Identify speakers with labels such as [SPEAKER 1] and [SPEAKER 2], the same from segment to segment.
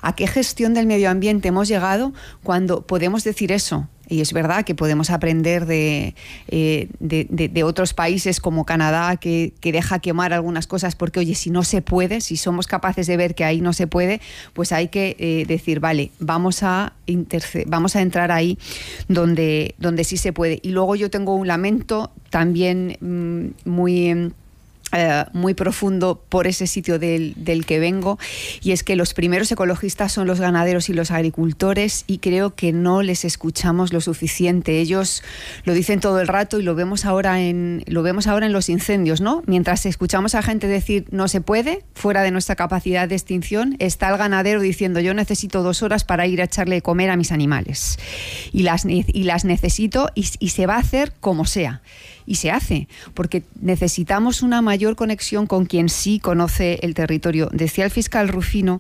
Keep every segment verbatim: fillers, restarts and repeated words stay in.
[SPEAKER 1] ¿A qué gestión del medio ambiente hemos llegado cuando podemos decir eso? Y es verdad que podemos aprender de, eh, de, de, de otros países como Canadá, que, que deja quemar algunas cosas porque, oye, si no se puede, si somos capaces de ver que ahí no se puede, pues hay que eh, decir, vale, vamos a, interce- vamos a entrar ahí donde, donde sí se puede. Y luego yo tengo un lamento también mmm, muy... Uh, muy profundo por ese sitio del, del que vengo, y es que los primeros ecologistas son los ganaderos y los agricultores, y creo que no les escuchamos lo suficiente. Ellos lo dicen todo el rato y lo vemos ahora en, lo vemos ahora en los incendios, ¿no? Mientras escuchamos a gente decir no se puede, fuera de nuestra capacidad de extinción, está el ganadero diciendo yo necesito dos horas para ir a echarle de comer a mis animales y las, y las necesito y, y se va a hacer como sea. Y se hace, porque necesitamos una mayor conexión con quien sí conoce el territorio. Decía el fiscal Rufino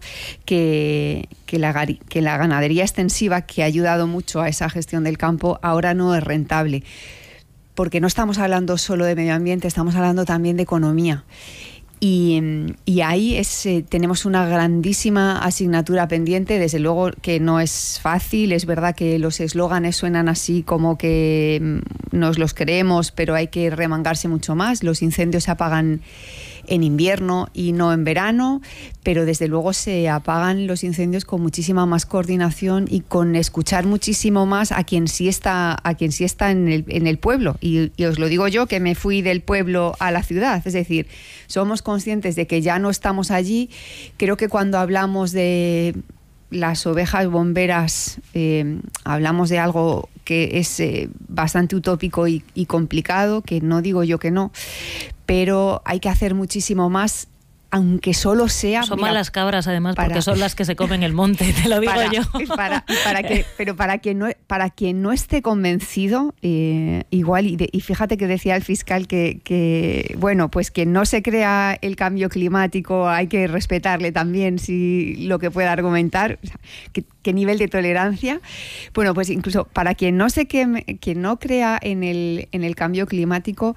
[SPEAKER 1] que, que, la, que la ganadería extensiva, que ha ayudado mucho a esa gestión del campo, ahora no es rentable. Porque no estamos hablando solo de medio ambiente, estamos hablando también de economía. Y, y ahí es, eh, tenemos una grandísima asignatura pendiente. Desde luego que no es fácil, es verdad que los eslóganes suenan así como que mm, nos los creemos, pero hay que remangarse mucho más. Los incendios se apagan en invierno y no en verano, pero desde luego se apagan los incendios con muchísima más coordinación y con escuchar muchísimo más a quien sí está, a quien sí está en el, en el pueblo. Y, y os lo digo yo, que me fui del pueblo a la ciudad, es decir, somos conscientes de que ya no estamos allí. Creo que cuando hablamos de las ovejas bomberas eh, hablamos de algo que es eh, bastante utópico y, y complicado, que no digo yo que no, pero hay que hacer muchísimo más, aunque solo sea...
[SPEAKER 2] Son
[SPEAKER 1] mira,
[SPEAKER 2] malas cabras, además,
[SPEAKER 1] para,
[SPEAKER 2] porque son las que se comen el monte, te lo digo
[SPEAKER 1] para,
[SPEAKER 2] yo.
[SPEAKER 1] Para, para que, pero para quien no, para quien no esté convencido, eh, igual, y, de, y fíjate que decía el fiscal que, que, bueno, pues quien no se crea el cambio climático hay que respetarle también si lo que pueda argumentar, o sea, que, qué nivel de tolerancia. Bueno, pues incluso para quien no se queme, quien no crea en el, en el cambio climático,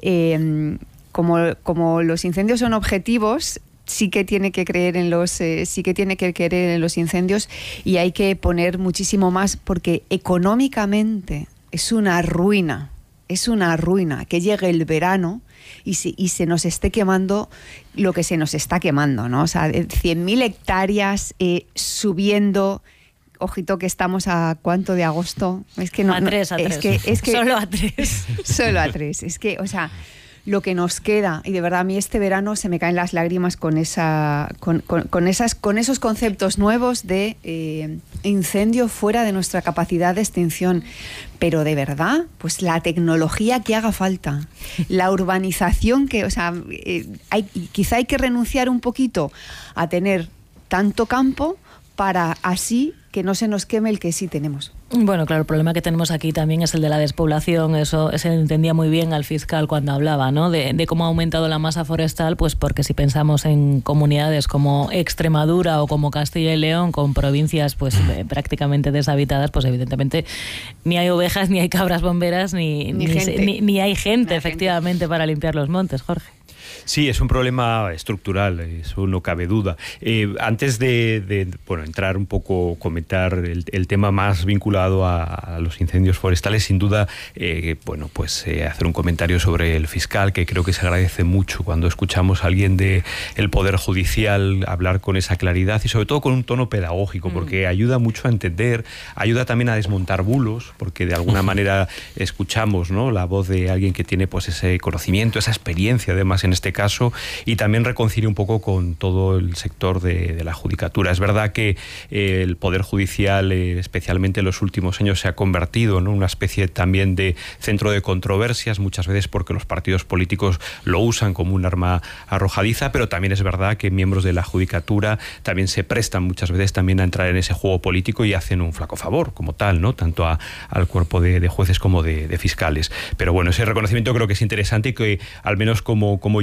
[SPEAKER 1] eh, Como, como los incendios son objetivos, sí que tiene que creer en los, eh, sí que tiene que creer en los incendios, y hay que poner muchísimo más, porque económicamente es una ruina, es una ruina que llegue el verano y se, y se nos esté quemando lo que se nos está quemando, ¿no? O sea, cien mil hectáreas eh, subiendo. Ojito que estamos a ¿cuánto de agosto? Es que no,
[SPEAKER 2] a tres, a
[SPEAKER 1] no,
[SPEAKER 2] tres.
[SPEAKER 1] Es que, es que,
[SPEAKER 2] solo a tres.
[SPEAKER 1] Solo a tres. Es que, o sea, lo que nos queda, y de verdad a mí este verano se me caen las lágrimas con esa con, con, con esas con esos conceptos nuevos de eh, incendio fuera de nuestra capacidad de extinción, pero de verdad, pues la tecnología que haga falta, la urbanización que, o sea, eh, hay, quizá hay que renunciar un poquito a tener tanto campo para así que no se nos queme el que sí tenemos.
[SPEAKER 2] Bueno, claro, el problema que tenemos aquí también es el de la despoblación. Eso se entendía muy bien al fiscal cuando hablaba, ¿no? De, de cómo ha aumentado la masa forestal, pues porque si pensamos en comunidades como Extremadura o como Castilla y León, con provincias pues eh, prácticamente deshabitadas, pues evidentemente ni hay ovejas, ni hay cabras bomberas, ni,
[SPEAKER 1] ni,
[SPEAKER 2] ni,
[SPEAKER 1] gente.
[SPEAKER 2] ni, ni hay gente,
[SPEAKER 1] ni
[SPEAKER 2] efectivamente, gente. Para limpiar los montes, Jorge.
[SPEAKER 3] Sí, es un problema estructural, eso no cabe duda. Eh, antes de, de bueno, entrar un poco, comentar el, el tema más vinculado a, a los incendios forestales, sin duda, eh, bueno, pues eh, hacer un comentario sobre el fiscal, que creo que se agradece mucho cuando escuchamos a alguien del Poder Judicial hablar con esa claridad y sobre todo con un tono pedagógico, porque mm. ayuda mucho a entender, ayuda también a desmontar bulos, porque de alguna manera escuchamos, ¿no?, la voz de alguien que tiene pues ese conocimiento, esa experiencia, además en este caso, y también reconcilia un poco con todo el sector de, de la judicatura. Es verdad que eh, el Poder Judicial, eh, especialmente en los últimos años, se ha convertido en, ¿no?, una especie también de centro de controversias, muchas veces porque los partidos políticos lo usan como un arma arrojadiza, pero también es verdad que miembros de la judicatura también se prestan muchas veces también a entrar en ese juego político y hacen un flaco favor como tal, ¿no?, tanto a, al cuerpo de, de jueces como de, de fiscales. Pero bueno, ese reconocimiento creo que es interesante y que al menos como, como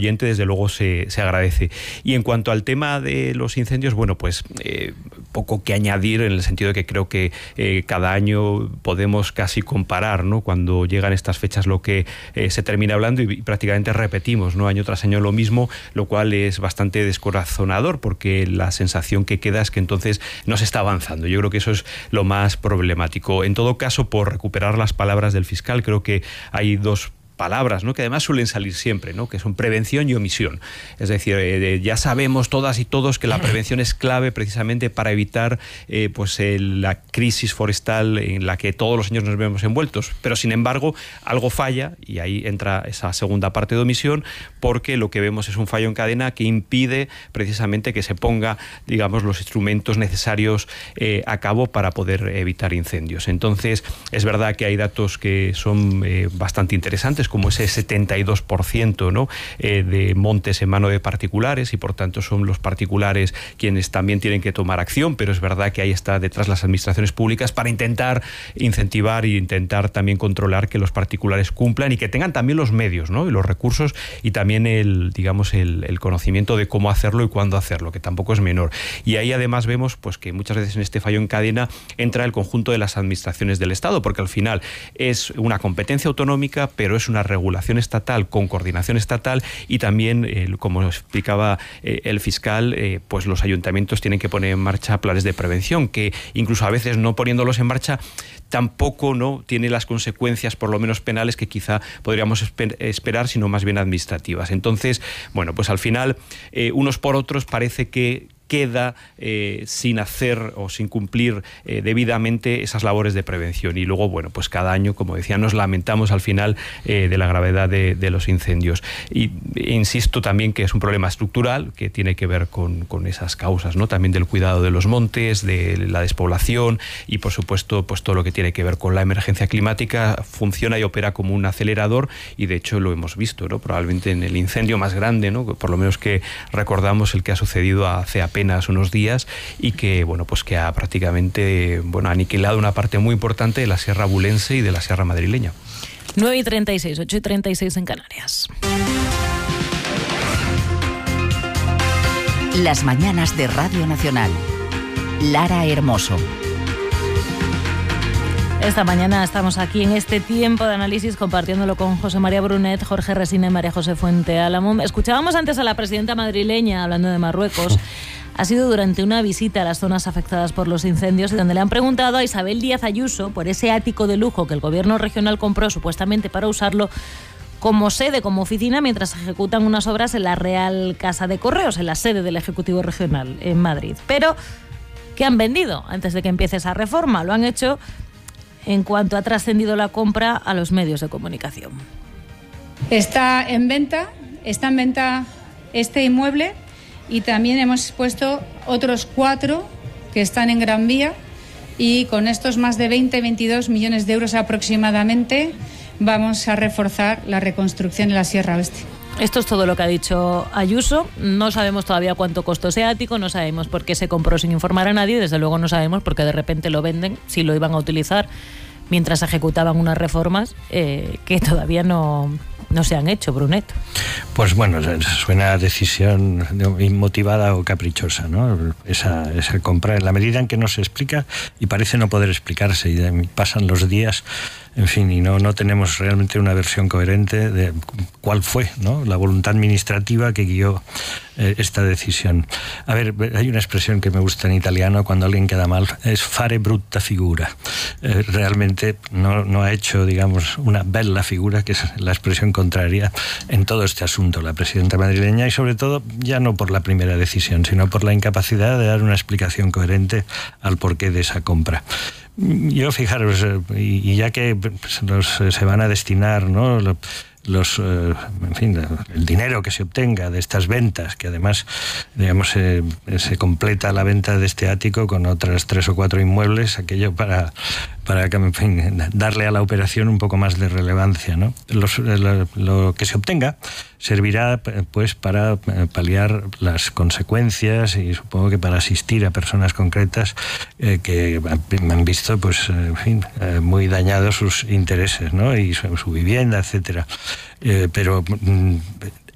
[SPEAKER 3] oyente desde luego se, se agradece. Y en cuanto al tema de los incendios, bueno, pues eh, poco que añadir, en el sentido de que creo que eh, cada año podemos casi comparar, ¿no?, cuando llegan estas fechas lo que eh, se termina hablando, y, y prácticamente repetimos, ¿no?, año tras año lo mismo, lo cual es bastante descorazonador, porque la sensación que queda es que entonces no se está avanzando. Yo creo que eso es lo más problemático. En todo caso, por recuperar las palabras del fiscal, creo que hay dos palabras, ¿no?, que además suelen salir siempre, ¿no?, que son prevención y omisión. Es decir, eh, ya sabemos todas y todos que la prevención es clave precisamente para evitar eh, pues eh, la crisis forestal en la que todos los años nos vemos envueltos. Pero sin embargo, algo falla, y ahí entra esa segunda parte de omisión, porque lo que vemos es un fallo en cadena que impide precisamente que se ponga, digamos, los instrumentos necesarios eh, a cabo para poder evitar incendios. Entonces, es verdad que hay datos que son eh, bastante interesantes, como ese setenta y dos por ciento, ¿no?, eh, de montes en mano de particulares, y por tanto son los particulares quienes también tienen que tomar acción, pero es verdad que ahí está detrás las administraciones públicas para intentar incentivar e intentar también controlar que los particulares cumplan y que tengan también los medios, ¿no?, y los recursos, y también el, digamos, el, el conocimiento de cómo hacerlo y cuándo hacerlo, que tampoco es menor. Y ahí además vemos pues que muchas veces en este fallo en cadena entra el conjunto de las administraciones del Estado, porque al final es una competencia autonómica, pero es una regulación estatal con coordinación estatal, y también, eh, como explicaba eh, el fiscal, eh, pues los ayuntamientos tienen que poner en marcha planes de prevención, que incluso a veces no poniéndolos en marcha tampoco, ¿no?, tiene las consecuencias, por lo menos penales, que quizá podríamos esper- esperar, sino más bien administrativas. Entonces, bueno, pues al final, eh, unos por otros parece que queda eh, sin hacer o sin cumplir eh, debidamente esas labores de prevención. Y luego, bueno, pues cada año, como decía, nos lamentamos al final eh, de la gravedad de, de los incendios. Y e insisto también que es un problema estructural que tiene que ver con, con esas causas, ¿no?, también del cuidado de los montes, de la despoblación, y por supuesto pues todo lo que tiene que ver con la emergencia climática funciona y opera como un acelerador, y de hecho lo hemos visto, ¿no?, probablemente en el incendio más grande, ¿no?, por lo menos que recordamos, el que ha sucedido hace apenas unos días, y que, bueno, pues que ha prácticamente, bueno, aniquilado una parte muy importante de la Sierra Abulense y de la Sierra Madrileña.
[SPEAKER 2] nueve y treinta y seis, ocho y treinta y seis en Canarias.
[SPEAKER 4] Las mañanas de Radio Nacional. Lara Hermoso.
[SPEAKER 2] Esta mañana estamos aquí en este tiempo de análisis compartiéndolo con José María Brunet, Jorge Resina y María José Fuente Álamo. Escuchábamos antes a la presidenta madrileña hablando de Marruecos. Ha sido durante una visita a las zonas afectadas por los incendios, donde le han preguntado a Isabel Díaz Ayuso por ese ático de lujo que el gobierno regional compró supuestamente para usarlo como sede, como oficina, mientras se ejecutan unas obras en la Real Casa de Correos, en la sede del Ejecutivo Regional en Madrid. Pero, ¿qué han vendido antes de que empiece esa reforma? Lo han hecho en cuanto ha trascendido la compra a los medios de comunicación.
[SPEAKER 5] Está en venta, está en venta este inmueble, y también hemos puesto otros cuatro que están en Gran Vía, y con estos más de veinte, veintidós millones de euros aproximadamente vamos a reforzar la reconstrucción en la Sierra Oeste.
[SPEAKER 2] Esto es todo lo que ha dicho Ayuso. No sabemos todavía cuánto costó ese ático, no sabemos por qué se compró sin informar a nadie, desde luego no sabemos por qué de repente lo venden, si lo iban a utilizar mientras ejecutaban unas reformas eh, que todavía no, no se han hecho, Brunet.
[SPEAKER 6] Pues bueno, suena a decisión inmotivada o caprichosa, ¿no? Esa, esa compra, en la medida en que no se explica y parece no poder explicarse, y pasan los días, en fin, y no, no tenemos realmente una versión coherente de cuál fue, ¿no?, la voluntad administrativa que guió eh, esta decisión. A ver, hay una expresión que me gusta en italiano cuando alguien queda mal, es fare brutta figura. Eh, realmente no, no ha hecho, digamos, una bella figura, que es la expresión contraria, en todo este asunto, la presidenta madrileña, y sobre todo ya no por la primera decisión, sino por la incapacidad de dar una explicación coherente al porqué de esa compra. Yo, fijaros, y ya que los, se van a destinar, ¿no?, los, en fin, el dinero que se obtenga de estas ventas, que además, digamos, eh, se completa la venta de este ático con otras tres o cuatro inmuebles, aquello para, para en fin, darle a la operación un poco más de relevancia, ¿no? Los, lo, lo que se obtenga servirá pues para paliar las consecuencias, y supongo que para asistir a personas concretas eh, que han visto, pues, en fin, eh, muy dañados sus intereses, ¿no?, y su, su vivienda, etcétera. Eh, pero mm,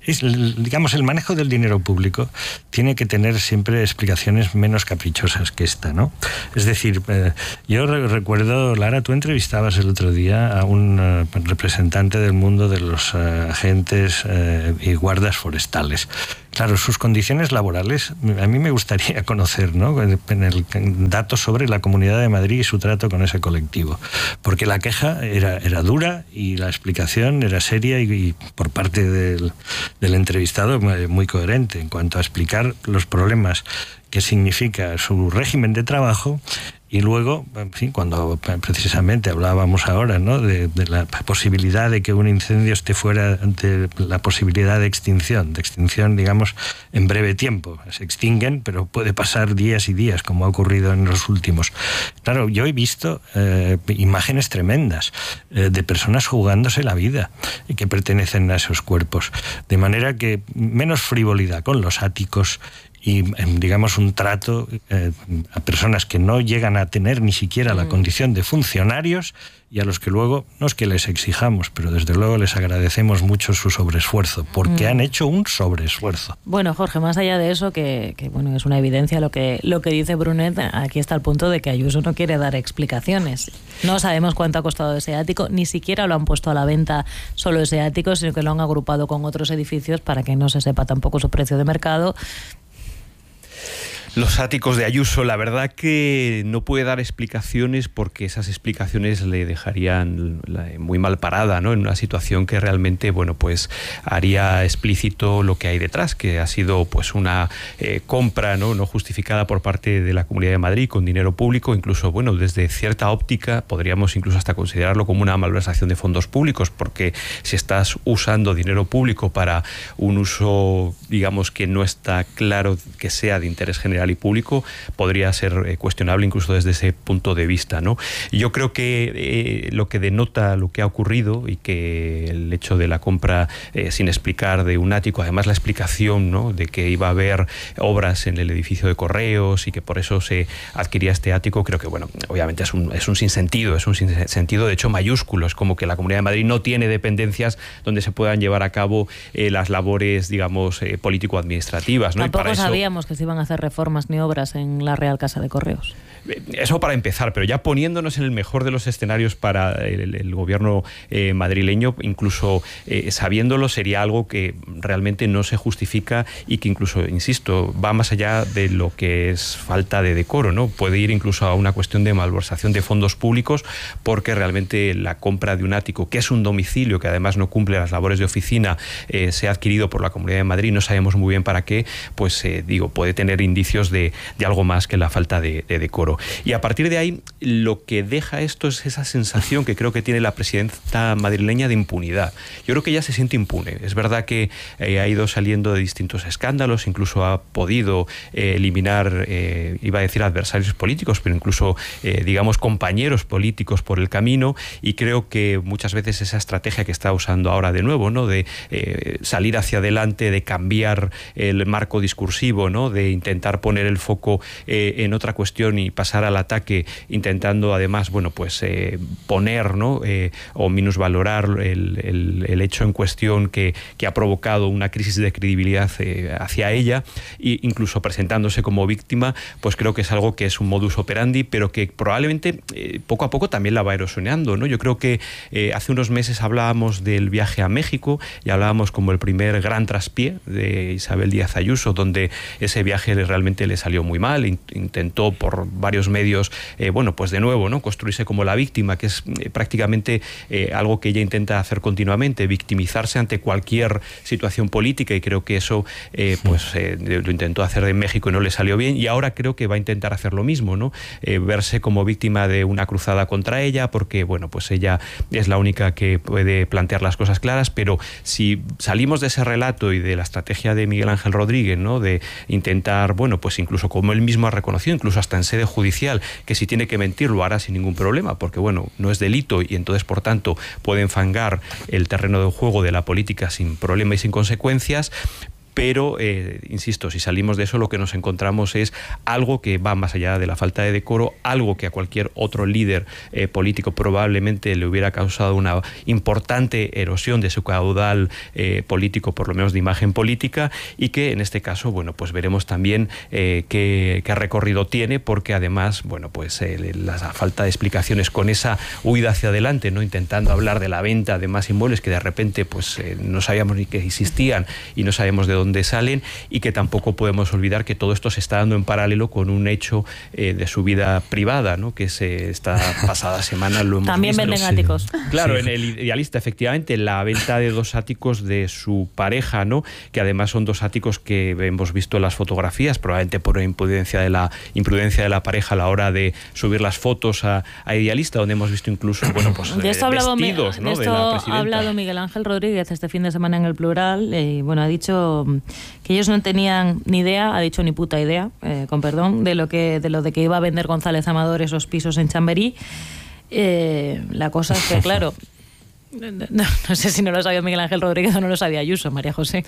[SPEAKER 6] es, digamos, el manejo del dinero público tiene que tener siempre explicaciones menos caprichosas que esta, ¿no? Es decir, eh, yo re recuerdo, Lara, tú entrevistabas el otro día a un uh, representante del mundo de los uh, agentes uh, y guardas forestales. Claro, sus condiciones laborales, a mí me gustaría conocer, ¿no?, en el, en datos sobre la Comunidad de Madrid y su trato con ese colectivo. Porque la queja era, era dura y la explicación era seria y, y por parte del, del entrevistado muy coherente en cuanto a explicar los problemas que significa su régimen de trabajo. Y luego, en fin, cuando precisamente hablábamos ahora, ¿no?, de, de la posibilidad de que un incendio esté fuera de la posibilidad de extinción, de extinción, digamos, en breve tiempo. Se extinguen, pero puede pasar días y días, como ha ocurrido en los últimos. Claro, yo he visto eh, imágenes tremendas eh, de personas jugándose la vida y que pertenecen a esos cuerpos. De manera que menos frivolidad con los áticos y, digamos, un trato eh, a personas que no llegan a tener ni siquiera la condición de funcionarios y a los que luego, no es que les exijamos, pero desde luego les agradecemos mucho su sobreesfuerzo, porque mm. han hecho un sobreesfuerzo.
[SPEAKER 2] Bueno, Jorge, más allá de eso, que, que bueno, es una evidencia lo que, lo que dice Brunet, aquí está el punto de que Ayuso no quiere dar explicaciones. No sabemos cuánto ha costado ese ático, ni siquiera lo han puesto a la venta solo ese ático, sino que lo han agrupado con otros edificios para que no se sepa tampoco su precio de mercado.
[SPEAKER 3] Los áticos de Ayuso, la verdad que no puede dar explicaciones porque esas explicaciones le dejarían muy mal parada, ¿no?, en una situación que realmente, bueno, pues haría explícito lo que hay detrás, que ha sido pues una eh, compra, ¿no?, no justificada por parte de la Comunidad de Madrid con dinero público, incluso, bueno, desde cierta óptica podríamos incluso hasta considerarlo como una malversación de fondos públicos, porque si estás usando dinero público para un uso, digamos, que no está claro que sea de interés general y público, podría ser eh, cuestionable incluso desde ese punto de vista, ¿no? Yo creo que eh, lo que denota lo que ha ocurrido y que el hecho de la compra eh, sin explicar de un ático, además la explicación, ¿no?, de que iba a haber obras en el edificio de Correos y que por eso se adquiría este ático, creo que, bueno, obviamente es un, es un sinsentido, es un sinsentido de hecho mayúsculo. Es como que la Comunidad de Madrid no tiene dependencias donde se puedan llevar a cabo eh, las labores, digamos, eh, político-administrativas, ¿no?
[SPEAKER 2] Tampoco
[SPEAKER 3] y para
[SPEAKER 2] sabíamos
[SPEAKER 3] eso,
[SPEAKER 2] que se iban a hacer reformas ni obras en la Real Casa de Correos.
[SPEAKER 3] Eso para empezar, pero ya poniéndonos en el mejor de los escenarios para el, el gobierno eh, madrileño, incluso eh, sabiéndolo, sería algo que realmente no se justifica y que incluso, insisto, va más allá de lo que es falta de decoro, ¿no? Puede ir incluso a una cuestión de malversación de fondos públicos, porque realmente la compra de un ático, que es un domicilio que además no cumple las labores de oficina, eh, se ha adquirido por la Comunidad de Madrid, no sabemos muy bien para qué, pues eh, digo, puede tener indicios de, de algo más que la falta de, de decoro. Y a partir de ahí, lo que deja esto es esa sensación que creo que tiene la presidenta madrileña de impunidad. Yo creo que ella se siente impune. Es verdad que eh, ha ido saliendo de distintos escándalos, incluso ha podido eh, eliminar, eh, iba a decir adversarios políticos, pero incluso, eh, digamos, compañeros políticos por el camino, y creo que muchas veces esa estrategia que está usando ahora de nuevo, ¿no?, de eh, salir hacia adelante, de cambiar el marco discursivo, ¿no?, de intentar poner el foco eh, en otra cuestión y pasar al ataque, intentando además, bueno, pues eh, poner, ¿no?, eh, o minusvalorar el, el, el hecho en cuestión que, que ha provocado una crisis de credibilidad eh, hacia ella, e incluso presentándose como víctima, pues creo que es algo que es un modus operandi, pero que probablemente eh, poco a poco también la va erosionando, ¿no? Yo creo que eh, hace unos meses hablábamos del viaje a México y hablábamos como el primer gran traspié de Isabel Díaz Ayuso, donde ese viaje realmente le salió muy mal, intentó por varios medios, eh, bueno, pues de nuevo, ¿no?, construirse como la víctima, que es eh, prácticamente eh, algo que ella intenta hacer continuamente, victimizarse ante cualquier situación política, y creo que eso eh, pues eh, lo intentó hacer en México y no le salió bien, y ahora creo que va a intentar hacer lo mismo, ¿no?, eh, verse como víctima de una cruzada contra ella, porque, bueno, pues ella es la única que puede plantear las cosas claras, pero si salimos de ese relato y de la estrategia de Miguel Ángel Rodríguez, ¿no?, de intentar, bueno, pues incluso como él mismo ha reconocido, incluso hasta en sede judicial, que si tiene que mentir lo hará sin ningún problema, porque, bueno, no es delito y entonces, por tanto, puede enfangar el terreno de juego de la política sin problema y sin consecuencias. pero, eh, insisto, si salimos de eso, lo que nos encontramos es algo que va más allá de la falta de decoro, algo que a cualquier otro líder eh, político probablemente le hubiera causado una importante erosión de su caudal eh, político, por lo menos de imagen política, y que en este caso, bueno, pues veremos también eh, qué, qué recorrido tiene, porque además, bueno, pues eh, la falta de explicaciones con esa huida hacia adelante, ¿no? Intentando hablar de la venta de más inmuebles que de repente pues eh, no sabíamos ni que existían y no sabemos de dónde salen, y que tampoco podemos olvidar que todo esto se está dando en paralelo con un hecho eh, de su vida privada, ¿no? Que se esta pasada semana lo hemos
[SPEAKER 2] también
[SPEAKER 3] visto.
[SPEAKER 2] Venden áticos.
[SPEAKER 3] Claro,
[SPEAKER 6] Sí.
[SPEAKER 3] en el Idealista, efectivamente, la venta de dos áticos de su pareja, ¿no? Que además son dos áticos que hemos visto en las fotografías, probablemente por imprudencia de la imprudencia de la pareja a la hora de subir las fotos a, a Idealista, donde hemos visto incluso, bueno, pues
[SPEAKER 2] de esto,
[SPEAKER 3] vestidos,
[SPEAKER 2] hablado,
[SPEAKER 3] ¿no?
[SPEAKER 2] de esto
[SPEAKER 3] de la
[SPEAKER 2] ha
[SPEAKER 3] presidenta.
[SPEAKER 2] hablado Miguel Ángel Rodríguez este fin de semana en El Plural, y bueno, ha dicho que ellos no tenían ni idea, ha dicho ni puta idea, eh, con perdón, de lo que de lo de que iba a vender González Amador esos pisos en Chamberí. Eh, la cosa es que, claro, no, no sé si no lo sabía Miguel Ángel Rodríguez o no lo sabía Ayuso, María José.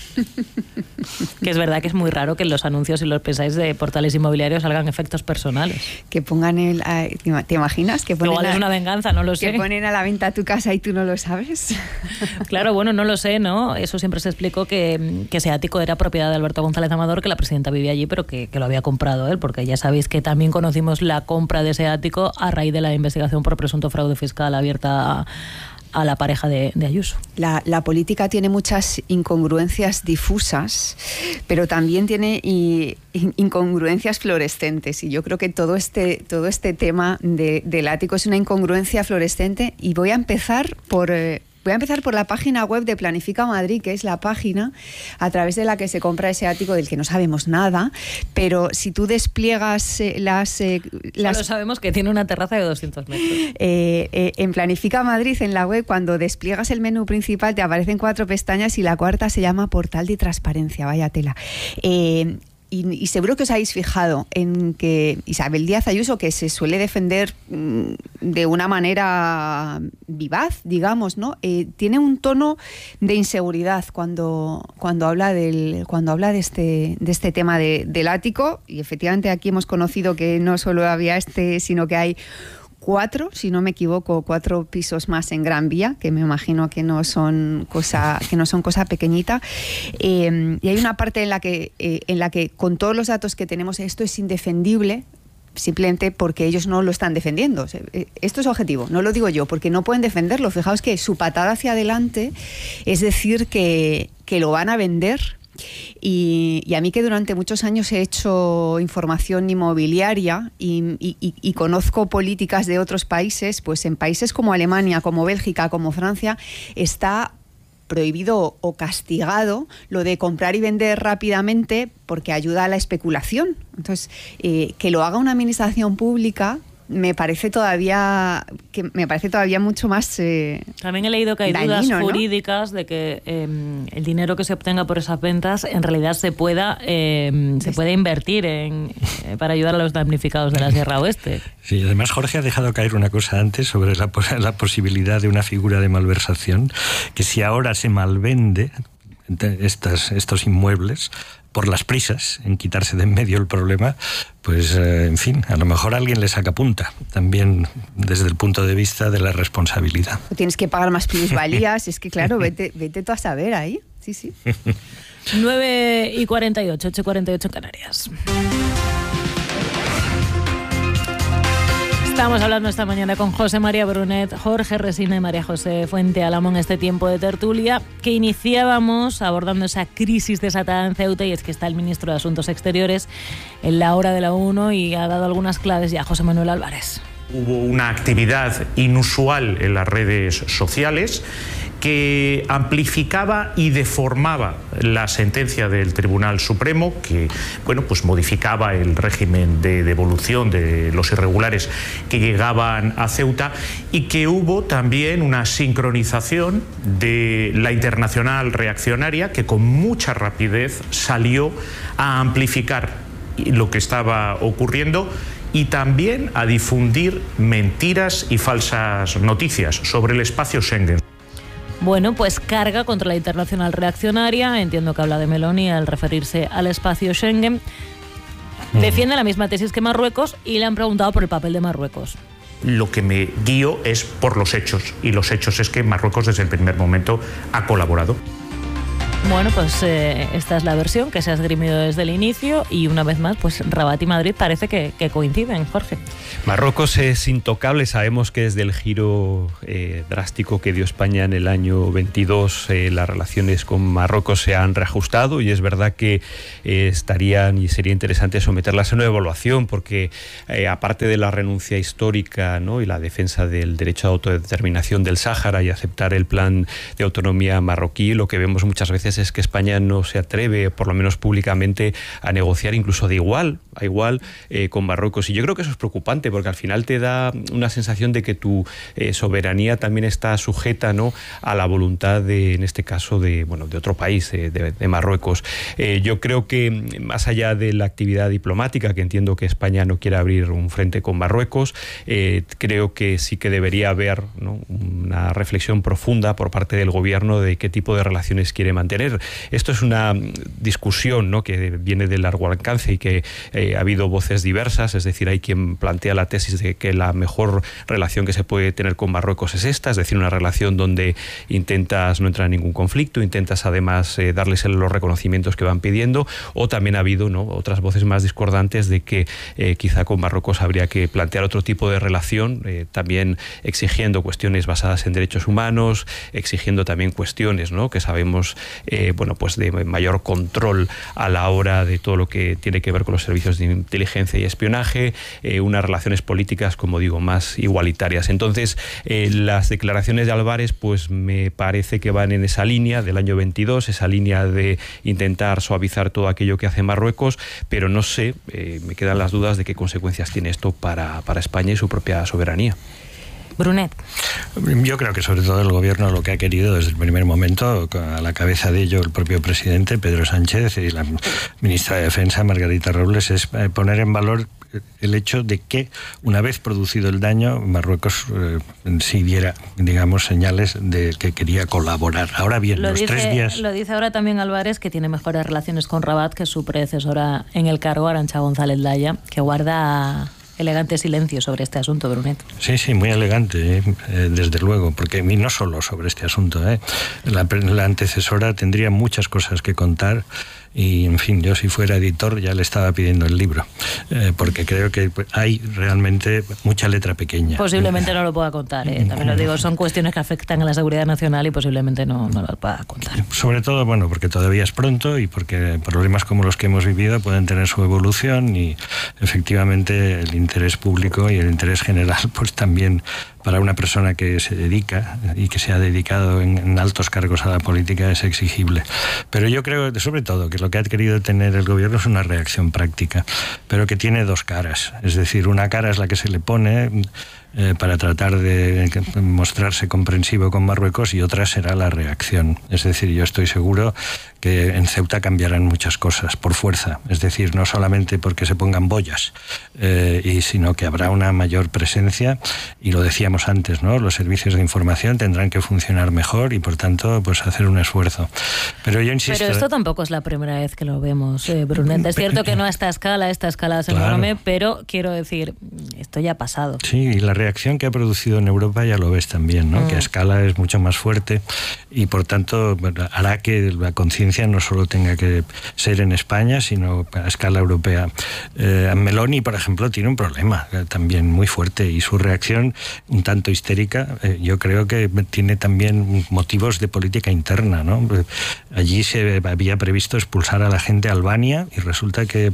[SPEAKER 2] Que es verdad que es muy raro que en los anuncios, si los pensáis, de portales inmobiliarios salgan efectos personales.
[SPEAKER 1] Que pongan el... ¿Te imaginas? Que ponen
[SPEAKER 2] Igual
[SPEAKER 1] a,
[SPEAKER 2] es una venganza, no lo sé.
[SPEAKER 1] Que ponen a la venta tu casa y tú no lo sabes.
[SPEAKER 2] Claro, bueno, no lo sé, ¿no? Eso siempre se explicó que, que ese ático era propiedad de Alberto González Amador, que la presidenta vivía allí, pero que, que lo había comprado él, porque ya sabéis que también conocimos la compra de ese ático a raíz de la investigación por presunto fraude fiscal abierta a, a la pareja de, de Ayuso.
[SPEAKER 1] La, la política tiene muchas incongruencias difusas, pero también tiene y, incongruencias fluorescentes, y yo creo que todo este, todo este tema de, del ático es una incongruencia fluorescente, y voy a empezar por... Eh, Voy a empezar por la página web de Planifica Madrid, que es la página a través de la que se compra ese ático del que no sabemos nada, pero si tú despliegas eh, las... Eh, las
[SPEAKER 2] Solo sabemos que tiene una terraza de doscientos metros.
[SPEAKER 1] Eh, eh, en Planifica Madrid, en la web, cuando despliegas el menú principal te aparecen cuatro pestañas y la cuarta se llama Portal de Transparencia, vaya tela. Eh, Y, y seguro que os habéis fijado en que Isabel Díaz Ayuso, que se suele defender mmm, de una manera vivaz, digamos, ¿no? Eh, tiene un tono de inseguridad cuando, cuando habla del, cuando habla de este, de este tema de, del ático, y efectivamente aquí hemos conocido que no solo había este, sino que hay cuatro, si no me equivoco, cuatro pisos más en Gran Vía, que me imagino que no son cosa, que no son cosa pequeñita. Eh, y hay una parte en la que, eh, en la que, con todos los datos que tenemos, esto es indefendible, simplemente porque ellos no lo están defendiendo. Esto es objetivo, no lo digo yo, porque no pueden defenderlo. Fijaos que su patada hacia adelante es decir que, que lo van a vender. Y, y a mí, que durante muchos años he hecho información inmobiliaria y, y, y conozco políticas de otros países, pues en países como Alemania, como Bélgica, como Francia, está prohibido o castigado lo de comprar y vender rápidamente, porque ayuda a la especulación. Entonces, eh, que lo haga una administración pública me parece todavía que me parece todavía mucho más eh,
[SPEAKER 2] también he leído que hay
[SPEAKER 1] dañino,
[SPEAKER 2] dudas
[SPEAKER 1] ¿no?
[SPEAKER 2] jurídicas de que eh, el dinero que se obtenga por esas ventas en realidad se pueda eh, se puede invertir en eh, para ayudar a los damnificados de la Sierra Oeste.
[SPEAKER 6] Sí, además Jorge ha dejado caer una cosa antes sobre la, la posibilidad de una figura de malversación, que si ahora se malvende estas, estos inmuebles por las prisas en quitarse de en medio el problema, pues eh, en fin, a lo mejor alguien le saca punta, también desde el punto de vista de la responsabilidad.
[SPEAKER 1] Tienes que pagar más plusvalías, es que claro, vete, vete tú a saber ahí, sí, sí.
[SPEAKER 2] nueve y cuarenta y ocho, ocho y cuarenta y ocho en Canarias. Estamos hablando esta mañana con José María Brunet, Jorge Resina y María José Fuente Álamo en este tiempo de tertulia, que iniciábamos abordando esa crisis desatada en Ceuta, y es que está el ministro de Asuntos Exteriores en la hora de la uno y ha dado algunas claves ya. José Manuel Álvarez.
[SPEAKER 7] Hubo una actividad inusual en las redes sociales que amplificaba y deformaba la sentencia del Tribunal Supremo, que bueno, pues modificaba el régimen de devolución de los irregulares que llegaban a Ceuta, y que hubo también una sincronización de la internacional reaccionaria, que con mucha rapidez salió a amplificar lo que estaba ocurriendo y también a difundir mentiras y falsas noticias sobre el espacio Schengen.
[SPEAKER 2] Bueno, pues carga contra la internacional reaccionaria. Entiendo que habla de Meloni al referirse al espacio Schengen. Defiende la misma tesis que Marruecos y le han preguntado por el papel de Marruecos.
[SPEAKER 7] Lo que me guío es por los hechos, y los hechos es que Marruecos desde el primer momento ha colaborado.
[SPEAKER 2] Bueno, pues eh, esta es la versión que se ha esgrimido desde el inicio y una vez más, pues Rabat y Madrid parece que, que coinciden, Jorge.
[SPEAKER 3] Marruecos es intocable, sabemos que desde el giro eh, drástico que dio España en el año veintidós, eh, las relaciones con Marruecos se han reajustado y es verdad que eh, estarían y sería interesante someterlas a una evaluación porque eh, aparte de la renuncia histórica, ¿no?, y la defensa del derecho a autodeterminación del Sáhara y aceptar el plan de autonomía marroquí, lo que vemos muchas veces es que España no se atreve, por lo menos públicamente, a negociar incluso de igual a igual eh, con Marruecos. Y yo creo que eso es preocupante porque al final te da una sensación de que tu eh, soberanía también está sujeta, ¿no?, a la voluntad de, en este caso, de, bueno, de otro país, eh, de, de Marruecos. Eh, yo creo que más allá de la actividad diplomática, que entiendo que España no quiere abrir un frente con Marruecos, eh, creo que sí que debería haber, ¿no?, una reflexión profunda por parte del gobierno de qué tipo de relaciones quiere mantener. Esto es una discusión, ¿no?, que viene de largo alcance y que eh, ha habido voces diversas, es decir, hay quien plantea la tesis de que la mejor relación que se puede tener con Marruecos es esta, es decir, una relación donde intentas no entrar en ningún conflicto, intentas además eh, darles los reconocimientos que van pidiendo, o también ha habido, ¿no?, otras voces más discordantes de que eh, quizá con Marruecos habría que plantear otro tipo de relación, eh, también exigiendo cuestiones basadas en derechos humanos, exigiendo también cuestiones, ¿no?, que sabemos eh, bueno, pues de mayor control a la hora de todo lo que tiene que ver con los servicios de inteligencia y espionaje, eh, unas relaciones políticas, como digo, más igualitarias. Entonces, eh, las declaraciones de Álvarez, pues me parece que van en esa línea del año veintidós, esa línea de intentar suavizar todo aquello que hace Marruecos, pero no sé, eh, me quedan las dudas de qué consecuencias tiene esto para, para España y su propia soberanía.
[SPEAKER 2] Brunet.
[SPEAKER 6] Yo creo que sobre todo el gobierno lo que ha querido desde el primer momento, a la cabeza de ello el propio presidente Pedro Sánchez y la ministra de Defensa Margarita Robles, es poner en valor el hecho de que una vez producido el daño Marruecos eh, sí diera, digamos, señales de que quería colaborar. Ahora bien,
[SPEAKER 2] lo
[SPEAKER 6] los
[SPEAKER 2] dice,
[SPEAKER 6] tres días...
[SPEAKER 2] Lo dice ahora también Álvarez, que tiene mejores relaciones con Rabat que su predecesora en el cargo, Arantxa González Laya, que guarda elegante silencio sobre este asunto, Brunet.
[SPEAKER 6] Sí, sí, muy elegante, eh, desde luego, porque y no solo sobre este asunto. Eh. La, la antecesora tendría muchas cosas que contar y, en fin, yo si fuera editor ya le estaba pidiendo el libro, eh, porque creo que hay realmente mucha letra pequeña.
[SPEAKER 2] Posiblemente no lo pueda contar, eh. También lo digo, son cuestiones que afectan a la seguridad nacional y posiblemente no, no lo pueda contar.
[SPEAKER 6] Sobre todo, bueno, porque todavía es pronto y porque problemas como los que hemos vivido pueden tener su evolución y efectivamente el interés público y el interés general, pues también para una persona que se dedica y que se ha dedicado en, en altos cargos a la política es exigible. Pero yo creo, sobre todo, que lo que ha querido tener el gobierno es una reacción práctica, pero que tiene dos caras. Es decir, una cara es la que se le pone eh, para tratar de mostrarse comprensivo con Marruecos y otra será la reacción. Es decir, yo estoy seguro que en Ceuta cambiarán muchas cosas por fuerza. Es decir, no solamente porque se pongan boyas, eh, y sino que habrá una mayor presencia y lo decíamos antes, ¿no? Los servicios de información tendrán que funcionar mejor y por tanto pues hacer un esfuerzo. Pero yo insisto...
[SPEAKER 2] Pero esto tampoco es la primera vez que lo vemos, eh, Brunet. Es cierto que no a esta escala, esta escala es
[SPEAKER 6] claro.
[SPEAKER 2] enorme, pero quiero decir, esto ya ha pasado.
[SPEAKER 6] Sí, y la reacción que ha producido en Europa ya lo ves también, ¿no? Mm. Que a escala es mucho más fuerte y por tanto hará que la conciencia no solo tenga que ser en España, sino a escala europea. Eh, Meloni, por ejemplo, tiene un problema eh, también muy fuerte y su reacción un tanto histérica, eh, yo creo que tiene también motivos de política interna, ¿no? Allí se había previsto expulsar a la gente a Albania y resulta que,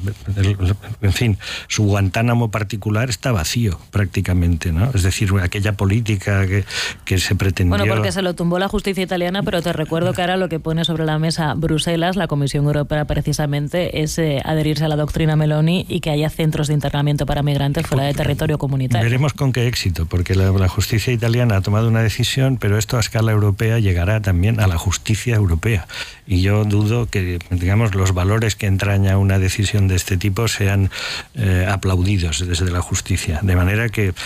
[SPEAKER 6] en fin, su Guantánamo particular está vacío prácticamente, ¿no? Es decir, aquella política que, que se pretendió...
[SPEAKER 2] Bueno, porque se lo tumbó la justicia italiana, pero te recuerdo que ahora lo que pone sobre la mesa Bruselas, la Comisión Europea precisamente, es eh, adherirse a la doctrina Meloni y que haya centros de internamiento para migrantes fuera de territorio comunitario.
[SPEAKER 6] Veremos con qué éxito, porque la, la justicia italiana ha tomado una decisión, pero esto a escala europea llegará también a la justicia europea. Y yo dudo que, digamos, los valores que entraña una decisión de este tipo sean eh, aplaudidos desde la justicia. De manera que Eh,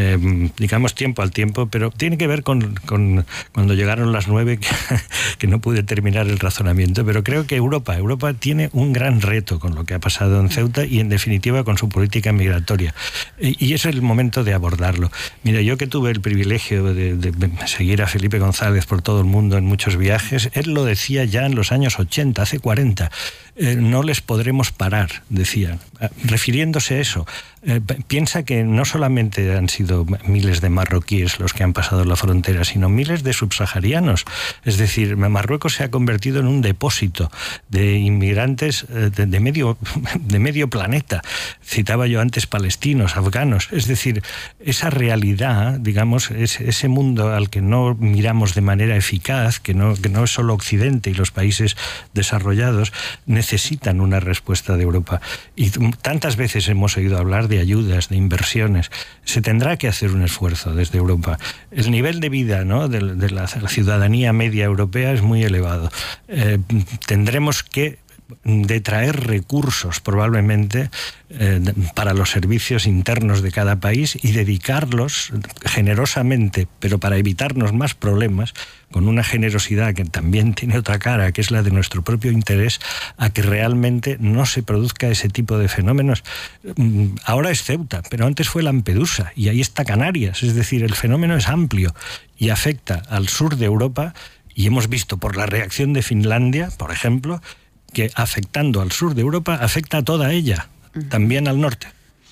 [SPEAKER 6] eh, digamos, tiempo al tiempo, pero tiene que ver con, con cuando llegaron las nueve, que, que no pude terminar el razonamiento, pero creo que Europa, Europa tiene un gran reto con lo que ha pasado en Ceuta y, en definitiva, con su política migratoria. Y, y es el momento de abordarlo. Mira, yo que tuve el privilegio de, de seguir a Felipe González por todo el mundo en muchos viajes, él lo decía ya en los años ochenta, hace cuarenta. Eh, no les podremos parar, decía, refiriéndose a eso. Eh, piensa que no solamente han sido miles de marroquíes los que han pasado la frontera, sino miles de subsaharianos. Es decir, Marruecos se ha convertido en un depósito de inmigrantes de, de, medio, de medio planeta. Citaba yo antes palestinos, afganos. Es decir, esa realidad, digamos, es, ese mundo al que no miramos de manera eficaz, que no, que no es solo Occidente y los países desarrollados, necesitan una respuesta de Europa. Y tantas veces hemos oído hablar de ayudas, de inversiones. Se tendrá que hacer un esfuerzo desde Europa. El nivel de vida, ¿no?, de, de la, la ciudadanía media europea es muy elevado. Eh, tendremos que detraer recursos probablemente eh, para los servicios internos de cada país y dedicarlos generosamente, pero para evitarnos más problemas, con una generosidad que también tiene otra cara, que es la de nuestro propio interés, a que realmente no se produzca ese tipo de fenómenos. Ahora es Ceuta, pero antes fue Lampedusa y ahí está Canarias. Es decir, el fenómeno es amplio y afecta al sur de Europa, y hemos visto por la reacción de Finlandia, por ejemplo, que afectando al sur de Europa afecta a toda ella, uh-huh. también al norte.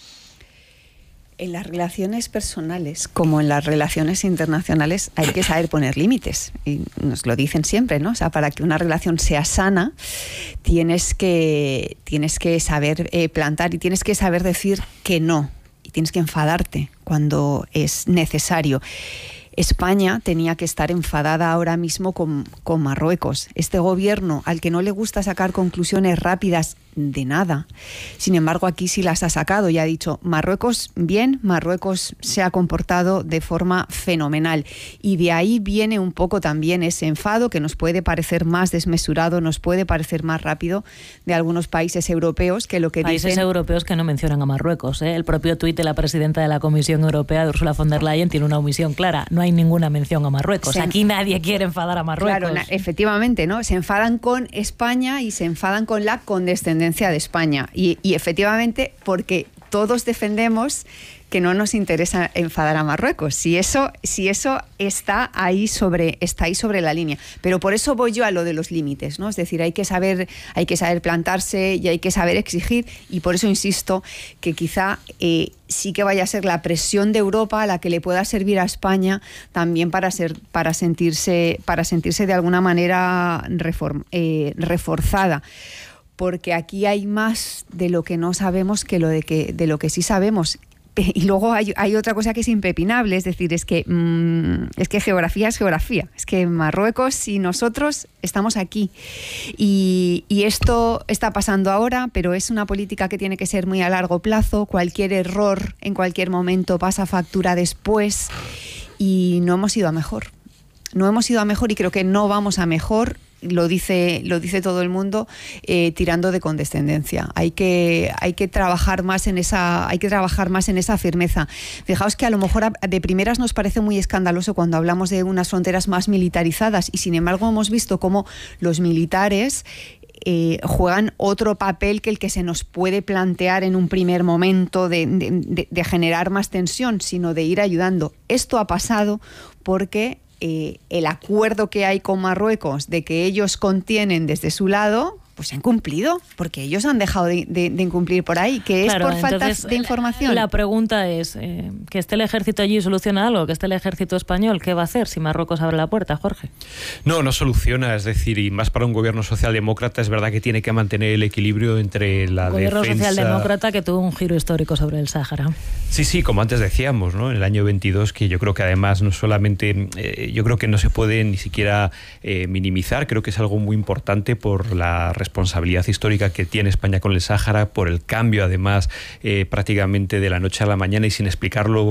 [SPEAKER 1] En las relaciones personales, como en las relaciones internacionales, hay que saber poner límites. Y nos lo dicen siempre, ¿no? O sea, para que una relación sea sana, tienes que, tienes que saber eh, plantar y tienes que saber decir que no. Y tienes que enfadarte cuando es necesario. España tenía que estar enfadada ahora mismo con, con Marruecos. Este gobierno, al que no le gusta sacar conclusiones rápidas de nada, sin embargo aquí sí las ha sacado y ha dicho: Marruecos bien, Marruecos se ha comportado de forma fenomenal, y de ahí viene un poco también ese enfado que nos puede parecer más desmesurado, nos puede parecer más rápido de algunos países europeos que lo que
[SPEAKER 2] países
[SPEAKER 1] dicen...
[SPEAKER 2] europeos que no mencionan a Marruecos, ¿eh? El propio tuit de la presidenta de la Comisión Europea, de Ursula von der Leyen, tiene una omisión clara: no hay ninguna mención a Marruecos. Se... Aquí nadie quiere enfadar a Marruecos.
[SPEAKER 1] Claro, efectivamente, ¿no? Se enfadan con España y se enfadan con la condescendencia de España, y, y efectivamente porque todos defendemos que no nos interesa enfadar a Marruecos, si eso, si eso está ahí sobre, está ahí sobre la línea. Pero por eso voy yo a lo de los límites, ¿no? Es decir, hay que saber, hay que saber plantarse y hay que saber exigir, y por eso insisto que quizá eh, sí que vaya a ser la presión de Europa a la que le pueda servir a España también para ser, para sentirse, para sentirse de alguna manera reform, eh, reforzada. Porque aquí hay más de lo que no sabemos que, lo de, que de lo que sí sabemos. Y luego hay, hay otra cosa que es impepinable, es decir, es que, mmm, es que geografía es geografía. Es que Marruecos y nosotros estamos aquí. Y, y esto está pasando ahora, pero es una política que tiene que ser muy a largo plazo. Cualquier error en cualquier momento pasa factura después, y no hemos ido a mejor. No hemos ido a mejor y creo que no vamos a mejor. Lo dice, lo dice todo el mundo, eh, tirando de condescendencia. Hay que, hay que trabajar más en esa, hay que trabajar más en esa firmeza. Fijaos que a lo mejor de primeras nos parece muy escandaloso cuando hablamos de unas fronteras más militarizadas, y sin embargo hemos visto cómo los militares Eh, juegan otro papel que el que se nos puede plantear en un primer momento de, de, de, de generar más tensión, sino de ir ayudando. Esto ha pasado porque eh, el acuerdo que hay con Marruecos de que ellos contienen desde su lado, pues se han cumplido, porque ellos han dejado de, de, de incumplir por ahí, que
[SPEAKER 2] claro,
[SPEAKER 1] es por falta
[SPEAKER 2] entonces,
[SPEAKER 1] de información.
[SPEAKER 2] La pregunta es, eh, ¿que esté el ejército allí soluciona algo? ¿Que esté el ejército español? ¿Qué va a hacer si Marruecos abre la puerta, Jorge?
[SPEAKER 3] No, no soluciona, es decir, y más para un gobierno socialdemócrata, es verdad que tiene que mantener el equilibrio entre la
[SPEAKER 2] un gobierno
[SPEAKER 3] defensa...
[SPEAKER 2] socialdemócrata que tuvo un giro histórico sobre el Sáhara.
[SPEAKER 3] Sí, sí, como antes decíamos, ¿no? En el año veintidós, que yo creo que además no solamente, eh, yo creo que no se puede ni siquiera eh, minimizar, creo que es algo muy importante por la responsabilidad histórica que tiene España con el Sáhara, por el cambio además eh, prácticamente de la noche a la mañana y sin explicarlo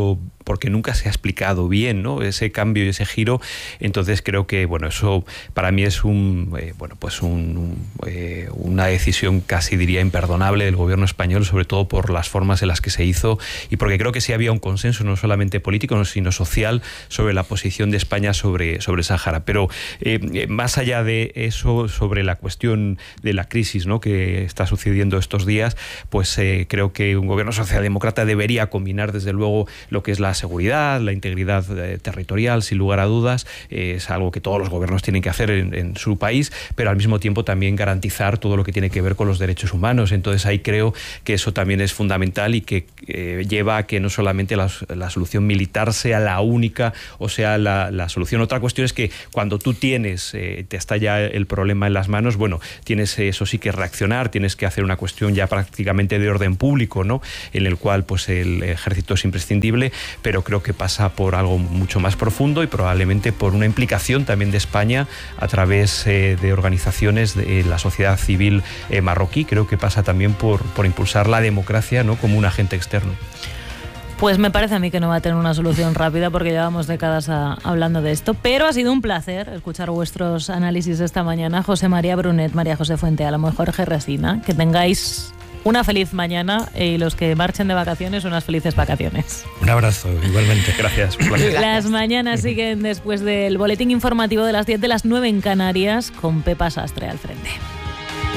[SPEAKER 3] porque nunca se ha explicado bien, ¿no?, ese cambio y ese giro. Entonces creo que, bueno, eso para mí es un, eh, bueno, pues un, un, eh, una decisión casi diría imperdonable del gobierno español, sobre todo por las formas en las que se hizo y porque creo que sí había un consenso no solamente político sino social sobre la posición de España sobre, sobre el Sáhara. Pero eh, más allá de eso, sobre la cuestión de la crisis, ¿no?, que está sucediendo estos días, pues eh, creo que un gobierno socialdemócrata debería combinar desde luego lo que es la seguridad, la integridad eh, territorial, sin lugar a dudas. Eh, es algo que todos los gobiernos tienen que hacer en, en su país, pero al mismo tiempo también garantizar todo lo que tiene que ver con los derechos humanos. Entonces ahí creo que eso también es fundamental y que eh, lleva a que no solamente la, la solución militar sea la única o sea la, la solución. Otra cuestión es que cuando tú tienes, eh, te está ya el problema en las manos, bueno, tienes eso sí que reaccionar, tienes que hacer una cuestión ya prácticamente de orden público, ¿no?, en el cual pues el ejército es imprescindible, pero creo que pasa por algo mucho más profundo y probablemente por una implicación también de España a través eh, de organizaciones de la sociedad civil eh, marroquí. Creo que pasa también por, por impulsar la democracia, ¿no?, como un agente externo.
[SPEAKER 2] Pues me parece a mí que no va a tener una solución rápida porque llevamos décadas a, hablando de esto, pero ha sido un placer escuchar vuestros análisis esta mañana. José María Brunet, María José Fuente Álamo y Jorge Resina. Que tengáis una feliz mañana y los que marchen de vacaciones, unas felices vacaciones.
[SPEAKER 6] Un abrazo, igualmente.
[SPEAKER 3] Gracias.
[SPEAKER 2] Las mañanas siguen después del boletín informativo de las diez, de las nueve en Canarias, con Pepa Sastre al frente.